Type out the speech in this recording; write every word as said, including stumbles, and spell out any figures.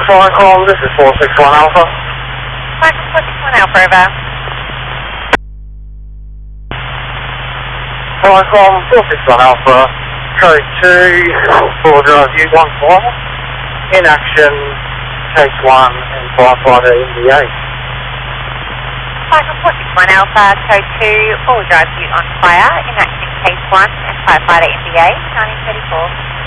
Falcon, this is four six one Alpha. Falcon four six one Alpha, over. Falcon four six one Alpha, code two, four drive U one four, in action, case one, and firefighter in the eight. Falcon four six one Alpha, code two, four drive U on fire, in action case one, and firefighter in the eight, nineteen thirty-four.